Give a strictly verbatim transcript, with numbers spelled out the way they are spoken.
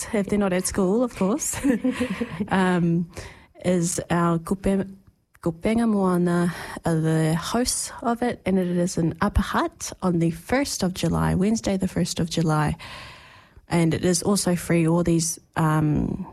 kids, if they're not at school, of course, um, is our Kupe, Kupenga Moana are the hosts of it, and it is in Upper Hutt on the first of July, Wednesday the first of July. And it is also free. All these um,